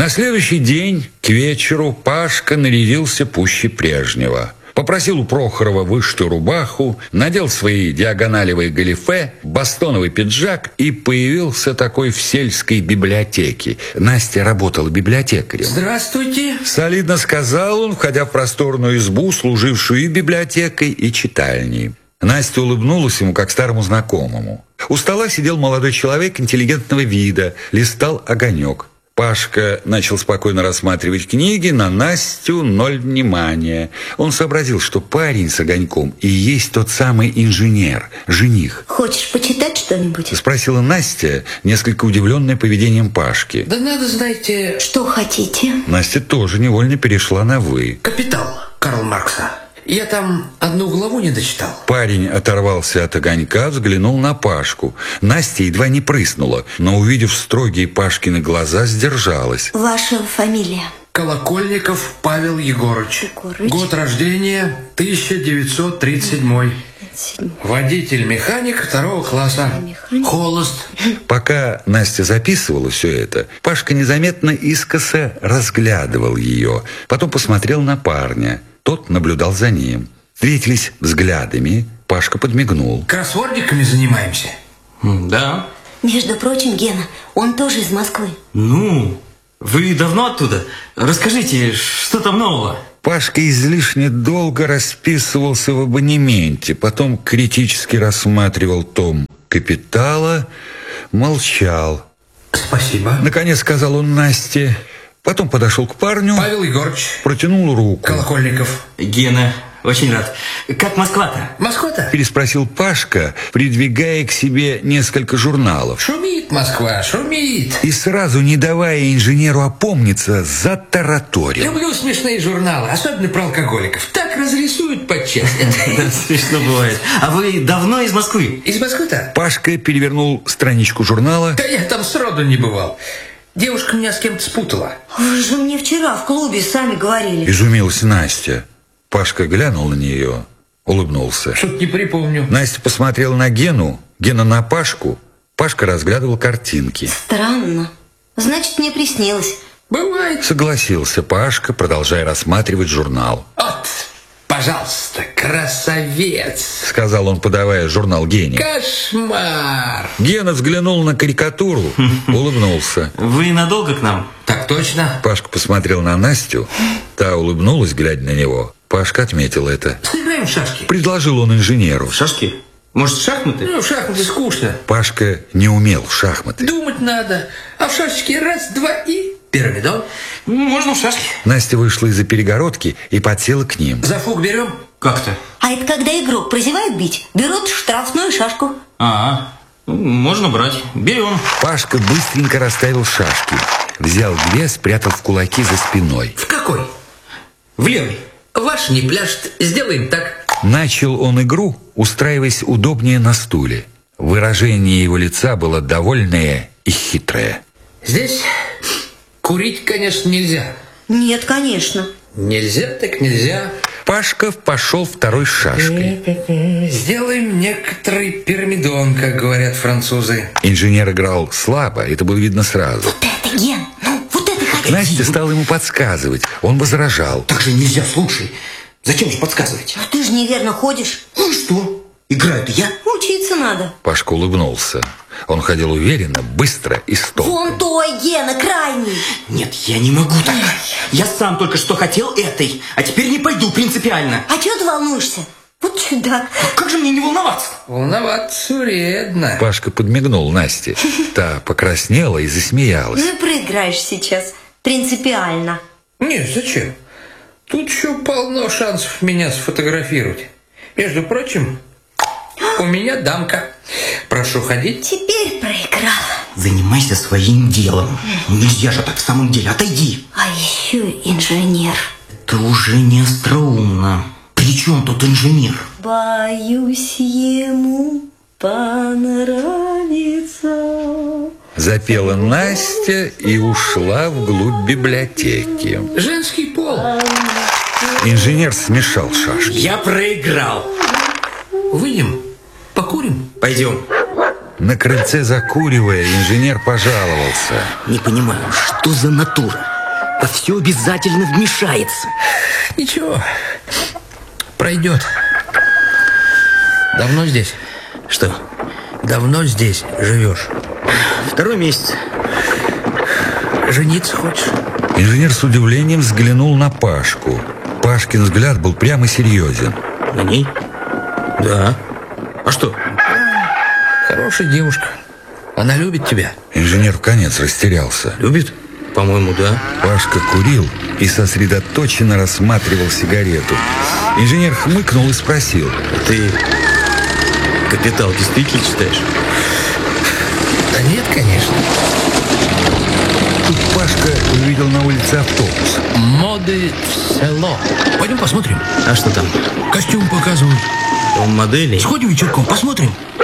На следующий день к вечеру Пашка нарядился пуще прежнего. Попросил у Прохорова вышитую рубаху, надел свои диагоналевые галифе, бастоновый пиджак и появился такой в сельской библиотеке. Настя работала библиотекарем. «Здравствуйте!» — солидно сказал он, входя в просторную избу, служившую и библиотекой, и читальней. Настя улыбнулась ему, как старому знакомому. У стола сидел молодой человек интеллигентного вида, листал огонек. Пашка начал спокойно рассматривать книги, на Настю ноль внимания. Он сообразил, что парень с огоньком и есть тот самый инженер, жених. «Хочешь почитать что-нибудь?» — спросила Настя, несколько удивленная поведением Пашки. «Да надо, знаете...» «Что хотите?» Настя тоже невольно перешла на «вы». «Капитал» Карла Маркса. Я там одну главу не дочитал». Парень оторвался от огонька, взглянул на Пашку. Настя едва не прыснула, но, увидев строгие Пашкины глаза, сдержалась. «Ваша фамилия?» «Колокольников Павел Егорыч. Год рождения 1937. Водитель-механик 2 класса. Холост». Пока Настя записывала все это, Пашка незаметно искоса разглядывал ее. Потом посмотрел на парня. Тот наблюдал за ним. Встретились взглядами. Пашка подмигнул. «Кроссвордиками занимаемся?» «Да». «Между прочим, Гена, он тоже из Москвы». «Ну, вы давно оттуда? Расскажите, что там нового?» Пашка излишне долго расписывался в абонементе, потом критически рассматривал том «Капитала», молчал. «Спасибо». Наконец сказал он Насте. Потом подошел к парню. «Павел Егорыч». Протянул руку. «Колокольников». «Гена, очень рад. Как Москва-то?» «Москва-то?» Переспросил Пашка, придвигая к себе несколько журналов. «Шумит Москва, шумит». И сразу, не давая инженеру опомниться, затараторил. «Люблю смешные журналы, особенно про алкоголиков. Так разрисуют подчас». Да, смешно бывает. А вы давно из Москвы? «Из Москвы-то?» Пашка перевернул страничку журнала. «Да я там сроду не бывал. Девушка меня с кем-то спутала». «Вы же мне вчера в клубе сами говорили». Изумилась Настя. Пашка глянул на нее, улыбнулся. «Что-то не припомню». Настя посмотрела на Гену, Гена на Пашку. Пашка разглядывал картинки. «Странно. Значит, мне приснилось». «Бывает». Согласился Пашка, продолжая рассматривать журнал. «Вот, пожалуйста, красавец», — сказал он, подавая журнал Гене. «Кошмар». Гена взглянул на карикатуру, улыбнулся. Вы надолго к нам? «Так точно». Пашка посмотрел на Настю. Та улыбнулась, глядя на него. Пашка отметил это. «Сыграем в шашки». Предложил он инженеру. В шашки? Может, в шахматы? Ну, в шахматы скучно. Пашка не умел в шахматы. Думать надо. А в шашечке раз, два и... пирамидон. Можно в шашки. Настя вышла из-за перегородки и подсела к ним. За фуг берем? Как-то. А это когда игрок прозевает бить, берут штрафную шашку. Можно брать. Берем. Пашка быстренько расставил шашки. Взял 2, спрятал в кулаки за спиной. В какой? В левый. Ваш не пляшет. Сделаем так. Начал он игру, устраиваясь удобнее на стуле. Выражение его лица было довольное и хитрое. Здесь курить, конечно, нельзя. Нет, конечно. Нельзя так нельзя. Пашка пошел второй с шашкой. Сделаем некоторый пирамидон, как говорят французы. Инженер играл слабо, это было видно сразу. Вот это, Ген, ну вот это хотите. Настя стала ему подсказывать. Он возражал. Так же нельзя, слушай. Зачем же подсказывать? Ну ты же неверно ходишь. Ну и что? Играю-то я. Учиться надо. Пашка улыбнулся. Он ходил уверенно, быстро и с толком. Вон той, Гена, крайний. Нет, я не могу так. Я сам только что хотел этой, а теперь не пойду принципиально. А чего ты волнуешься? Вот чудак. Как же мне не волноваться? Волноваться вредно. Пашка подмигнул Насте. Та покраснела и засмеялась. Ну и проиграешь сейчас. Принципиально. Не, зачем? Тут еще полно шансов меня сфотографировать. Между прочим, у меня дамка. Прошу ходить. Теперь проиграла. Занимайся своим делом. Нельзя же так в самом деле. Отойди. А еще инженер. Это уже не остроумно. При чем тут инженер? Боюсь, ему понравится. Запела Настя и ушла вглубь библиотеки. Женский пол. Инженер смешал шашки. Я проиграл. Выйдем, покурим. Пойдем. На крыльце закуривая, инженер пожаловался. Не понимаю, что за натура? Во все обязательно вмешается. Ничего, пройдет. Давно здесь? Что? Давно здесь живешь? 2 месяц. Жениться хочешь? Инженер с удивлением взглянул на Пашку. Пашкин взгляд был прямо серьезен. На ней? Да. А что? Хорошая девушка. Она любит тебя. Инженер вконец растерялся. Любит? По-моему, да. Пашка курил и сосредоточенно рассматривал сигарету. Инженер хмыкнул и спросил. Ты «Капитал» действительно читаешь? Да нет, конечно. Тут Пашка увидел на улице автобус. Моды в село. Пойдем посмотрим. А что там? Костюм показывают. Дом моделей? Сходим вечерком, посмотрим.